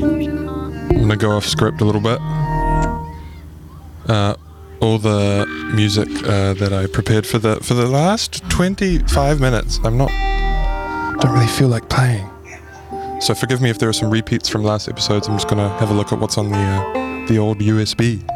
I'm gonna go off script a little bit. All the music that I prepared for the last 25 minutes, don't really feel like playing. So forgive me if there are some repeats from last episodes. I'm just gonna have a look at what's on the old USB.